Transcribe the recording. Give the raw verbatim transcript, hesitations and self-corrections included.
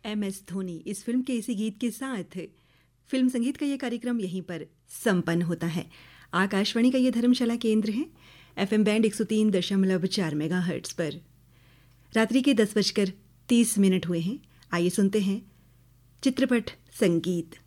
M S Dhoni इस film के इसी गीत के साथ फिल्म संगीत का ये कार्यक्रम यहीं पर संपन्न होता है। आकाशवाणी का ये धर्मशाला केंद्र है, एफएम बैंड एक सौ तीन दशमलव चार मेगा हर्ट्ज पर। रात्रि के दस बजकर तीस मिनट हुए हैं। आइए सुनते हैं चित्रपट संगीत।